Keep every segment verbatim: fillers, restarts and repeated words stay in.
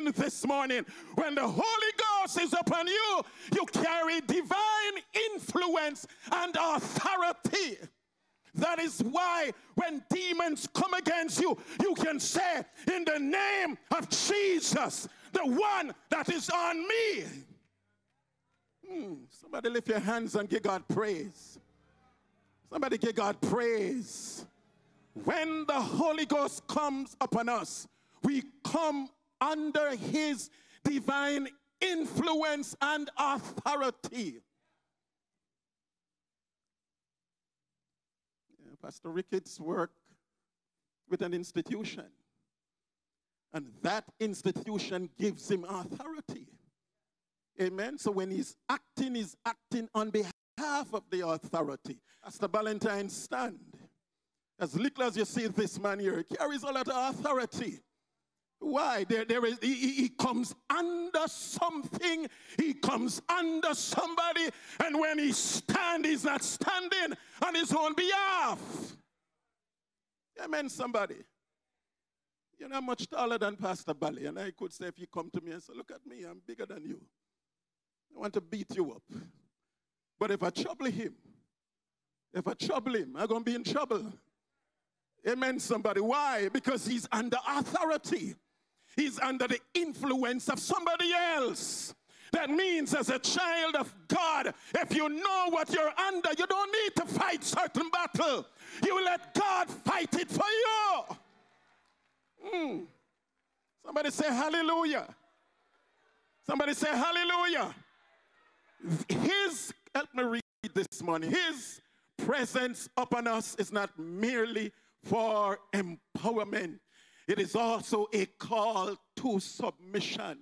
saying this morning, when the Holy Ghost is upon you, you carry divine influence and authority. That is why when demons come against you, you can say, in the name of Jesus, the one that is on me. Hmm. Somebody lift your hands and give God praise. Somebody give God praise. When the Holy Ghost comes upon us, we come under his divine influence and authority. Yeah, Pastor Ricketts worked with an institution, and that institution gives him authority. Amen. So when he's acting, he's acting on behalf of the authority. Pastor Valentine stand. As little as you see this man here, he carries a lot of authority. Why? There, there is, he, he comes under something. He comes under somebody. And when he stands, he's not standing on his own behalf. Amen, somebody. You're not much taller than Pastor Bally. And I could say, if you come to me and say, look at me, I'm bigger than you. I want to beat you up. But if I trouble him, if I trouble him, I'm going to be in trouble. Amen, somebody. Why? Because he's under authority. He's under the influence of somebody else. That means as a child of God, if you know what you're under, you don't need to fight certain battle. You let God fight it for you. Mm. Somebody say hallelujah. Somebody say hallelujah. His, help me read this morning, his presence upon us is not merely for empowerment. It is also a call to submission.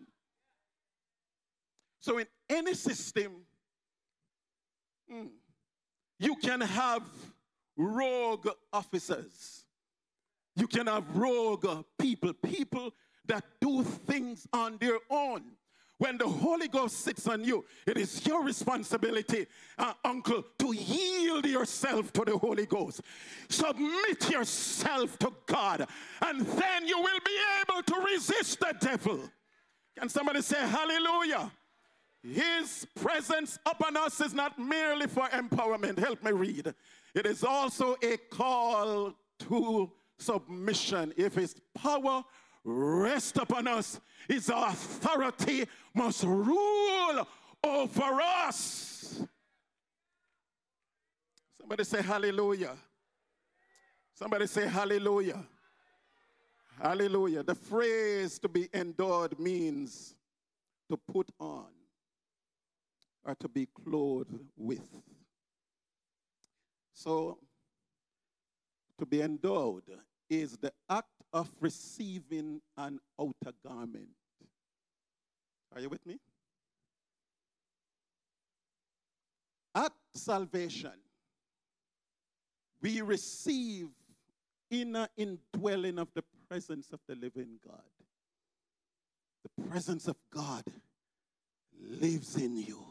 So in any system, mm, you can have rogue officers. You can have rogue people, people that do things on their own. When the Holy Ghost sits on you, it is your responsibility, uh, uncle, to yield yourself to the Holy Ghost. Submit yourself to God, and then you will be able to resist the devil. Can somebody say hallelujah? His presence upon us is not merely for empowerment. Help me read. It is also a call to submission. If his power rests upon us, his authority must rule over us. Somebody say hallelujah. Somebody say hallelujah. Hallelujah. The phrase to be endured means to put on or to be clothed with. So, to be endowed is the act of receiving an outer garment. Are you with me? At salvation, we receive inner indwelling of the presence of the living God. The presence of God lives in you.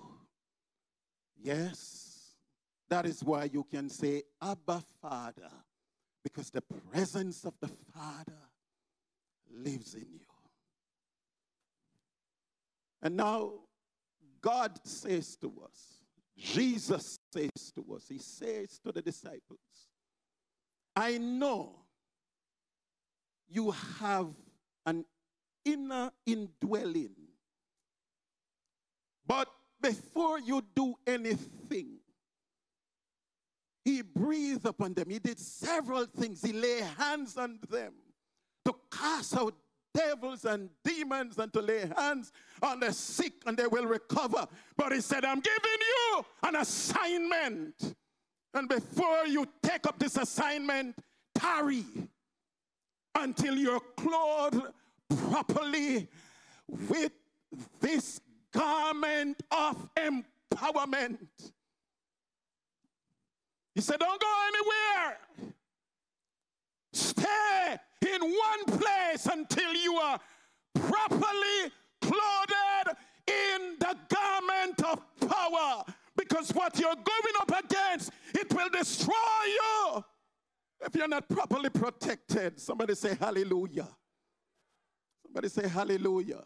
Yes, that is why you can say, Abba, Father, because the presence of the Father lives in you. And now, God says to us, Jesus says to us, he says to the disciples, I know you have an inner indwelling, but before you do anything, he breathed upon them. He did several things. He laid hands on them to cast out devils and demons and to lay hands on the sick and they will recover. But he said, I'm giving you an assignment. And before you take up this assignment, tarry until you're clothed properly with this garment of empowerment. He said, don't go anywhere. Stay in one place until you are properly clothed in the garment of power. Because what you're going up against, it will destroy you if you're not properly protected. Somebody say hallelujah. Somebody say hallelujah.